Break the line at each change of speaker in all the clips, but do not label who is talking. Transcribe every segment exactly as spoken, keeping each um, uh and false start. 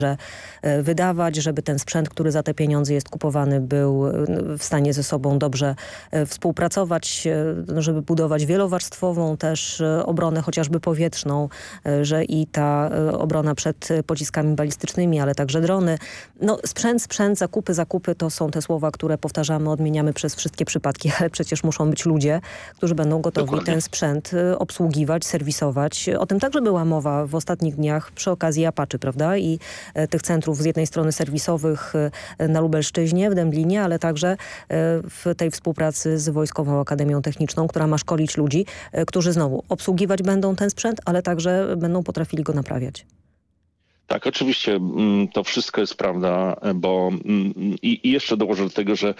że wydawać, żeby ten sprzęt, który za te pieniądze jest kupowany, był w stanie ze sobą dobrze współpracować, żeby budować wielowarstwową też obronę, chociażby powietrzną, że i ta obrona przed pociskami balistycznymi, ale także drony. No sprzęt, sprzęt, zakupy, zakupy to są te słowa, które powtarzamy, odmieniamy przez wszystkie przypadki, ale przecież muszą być ludzie, którzy będą gotowi
Dokładnie.
ten sprzęt obsługiwać, serwisować. O tym także była mowa w ostatnich dniach przy okazji Apaczy, prawda? I tych centrów z jednej strony serwisowych na Lubelszczyźnie, w Dęblinie, ale także w tej współpracy z Wojskową Akademią Techniczną, która ma szkolić ludzi, którzy znowu obsługiwać będą ten sprzęt, ale także będą potrafili go naprawiać.
Tak, oczywiście to wszystko jest prawda, bo i, i jeszcze dołożę do tego, że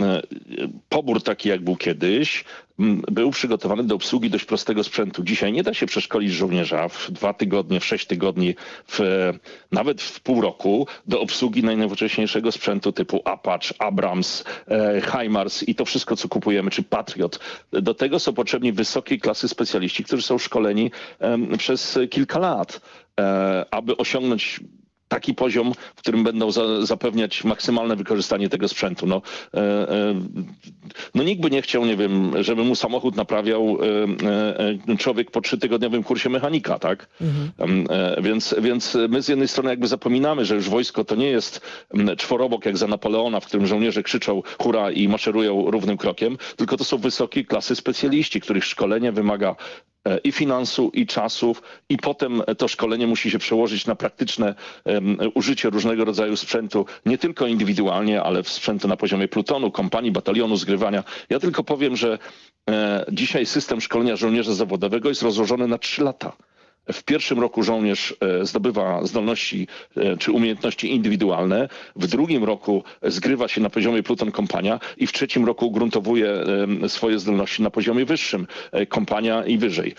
pobór taki jak był kiedyś był przygotowany do obsługi dość prostego sprzętu. Dzisiaj nie da się przeszkolić żołnierza w dwa tygodnie, w sześć tygodni, w, nawet w pół roku do obsługi najnowocześniejszego sprzętu typu Apache, Abrams, e, HIMARS i to wszystko, co kupujemy, czy Patriot. Do tego są potrzebni wysokiej klasy specjaliści, którzy są szkoleni e, przez kilka lat, e, aby osiągnąć taki poziom, w którym będą za, zapewniać maksymalne wykorzystanie tego sprzętu. No, e, e, no nikt by nie chciał, nie wiem, żeby mu samochód naprawiał e, e, człowiek po trzytygodniowym kursie mechanika, tak? Mhm. E, więc, więc my z jednej strony jakby zapominamy, że już wojsko to nie jest czworobok jak za Napoleona, w którym żołnierze krzyczą hurra i maszerują równym krokiem, tylko to są wysokiej klasy specjaliści, których szkolenie wymaga i finansu, i czasów, i potem to szkolenie musi się przełożyć na praktyczne um, użycie różnego rodzaju sprzętu, nie tylko indywidualnie, ale w sprzętu na poziomie plutonu, kompanii, batalionu, zgrywania. Ja tylko powiem, że e, dzisiaj system szkolenia żołnierza zawodowego jest rozłożony na trzy lata. W pierwszym roku żołnierz zdobywa zdolności czy umiejętności indywidualne, w drugim roku zgrywa się na poziomie pluton kompania i w trzecim roku ugruntowuje swoje zdolności na poziomie wyższym, kompania i wyżej.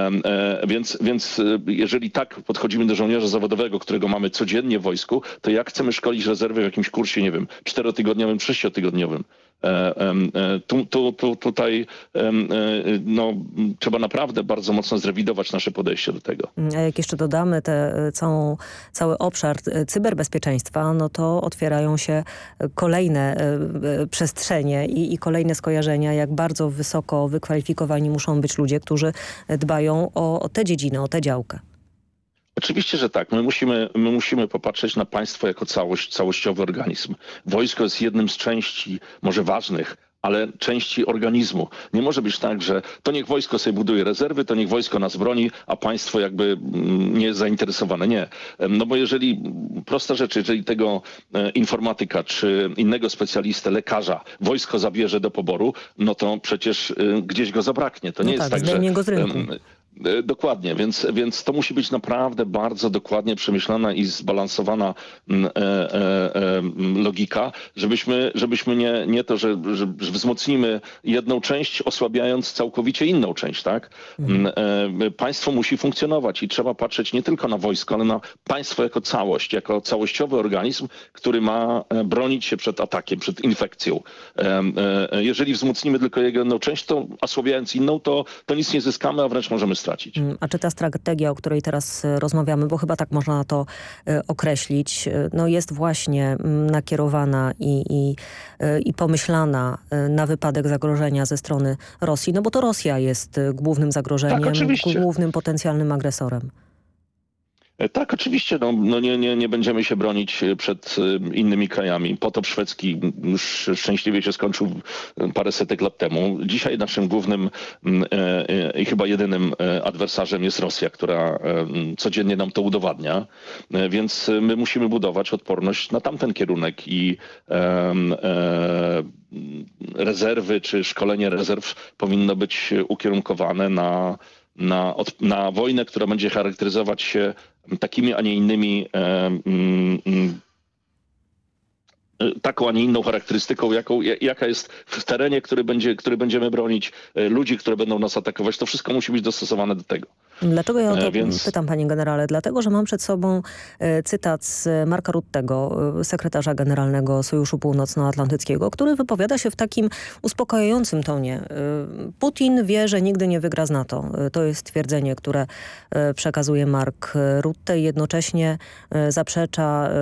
Więc, więc jeżeli tak podchodzimy do żołnierza zawodowego, którego mamy codziennie w wojsku, to jak chcemy szkolić rezerwy w jakimś kursie, nie wiem, czterotygodniowym, sześciotygodniowym? Tu, tu, tu, tutaj no, trzeba naprawdę bardzo mocno zrewidować nasze podejście do tego.
A jak jeszcze dodamy te, całą, cały obszar cyberbezpieczeństwa, no to otwierają się kolejne przestrzenie i, i kolejne skojarzenia, jak bardzo wysoko wykwalifikowani muszą być ludzie, którzy dbają o, o tę dziedzinę, o tę działkę.
Oczywiście, że tak. My musimy, my musimy popatrzeć na państwo jako całość, całościowy organizm. Wojsko jest jednym z części, może ważnych, ale części organizmu. Nie może być tak, że to niech wojsko sobie buduje rezerwy, to niech wojsko nas broni, a państwo jakby nie jest zainteresowane. Nie. No bo jeżeli, prosta rzecz, jeżeli tego informatyka czy innego specjalistę, lekarza wojsko zabierze do poboru, no to przecież gdzieś go zabraknie. To nie
no
jest
tak,
tak, że...
go z rynku.
Dokładnie, więc, więc to musi być naprawdę bardzo dokładnie przemyślana i zbalansowana e, e, e, logika, żebyśmy, żebyśmy nie, nie to, że, że wzmocnimy jedną część, osłabiając całkowicie inną część, tak? Mhm. E, państwo musi funkcjonować i trzeba patrzeć nie tylko na wojsko, ale na państwo jako całość, jako całościowy organizm, który ma bronić się przed atakiem, przed infekcją. E, e, jeżeli wzmocnimy tylko jego jedną część, to osłabiając inną, to, to nic nie zyskamy, a wręcz możemy stracić.
A czy ta strategia, o której teraz rozmawiamy, bo chyba tak można to określić, no jest właśnie nakierowana i, i, i pomyślana na wypadek zagrożenia ze strony Rosji? No bo to Rosja jest głównym zagrożeniem,
tak,
głównym potencjalnym agresorem.
Tak, oczywiście. No, no nie, nie, nie będziemy się bronić przed innymi krajami. Potop szwedzki już szczęśliwie się skończył parę setek lat temu. Dzisiaj naszym głównym e, i chyba jedynym adwersarzem jest Rosja, która e, codziennie nam to udowadnia. E, więc my musimy budować odporność na tamten kierunek i e, e, rezerwy czy szkolenie rezerw powinno być ukierunkowane na Na, od, na wojnę, która będzie charakteryzować się takimi, a nie innymi e, m, taką, a nie inną charakterystyką, jaką, jaka jest w terenie, który, będzie, który będziemy bronić, ludzi, które będą nas atakować. To wszystko musi być dostosowane do tego.
Dlaczego ja o to
Więc...
pytam, panie generale? Dlatego, że mam przed sobą cytat z Marka Ruttego, sekretarza generalnego Sojuszu Północnoatlantyckiego, który wypowiada się w takim uspokajającym tonie. Putin wie, że nigdy nie wygra z NATO. To jest twierdzenie, które przekazuje Mark Rutte i jednocześnie zaprzecza